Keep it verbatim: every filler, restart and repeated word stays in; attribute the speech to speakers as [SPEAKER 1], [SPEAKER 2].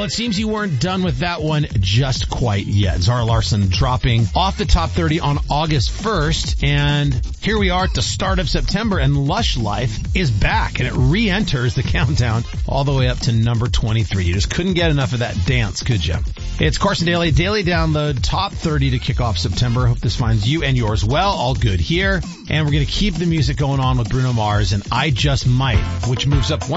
[SPEAKER 1] it seems you weren't done with that one just quite yet. Zara Larsson dropping off the top thirty on August first, and here we are at the start of September, and Lush Life is back, and it re-enters the countdown all the way up to number twenty-three. You just couldn't get enough of that dance, could you? It's Carson Daly, Daily Download, top thirty to kick off September. Hope this finds you and yours well. All good here. And we're going to keep the music going on with Bruno Mars and I Just Might, which moves up one